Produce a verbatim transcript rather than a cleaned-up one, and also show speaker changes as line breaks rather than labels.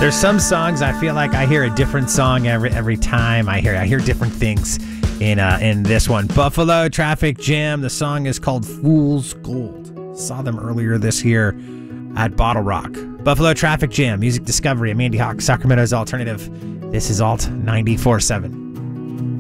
There's some songs I feel like I hear a different song every every time I hear I hear different things in uh, in this one. Buffalo Traffic Jam. The song is called Fool's Gold. Saw them earlier this year at Bottle Rock. Buffalo Traffic Jam, Music Discovery. I'm Andy Hawk, Sacramento's Alternative. This is Alt ninety-four point seven.